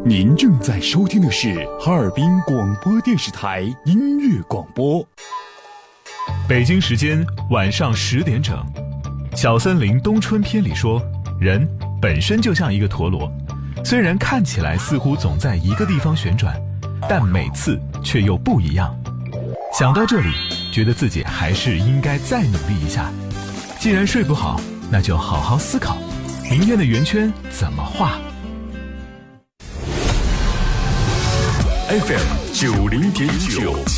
您正在收听的是哈尔滨广播电视台音乐广播。 北京时间晚上10点整，小森林冬春篇里说，人本身就像一个陀螺，虽然看起来似乎总在一个地方旋转，但每次却又不一样。想到这里，觉得自己还是应该再努力一下。既然睡不好，那就好好思考，明天的圆圈怎么画。 FM 90.9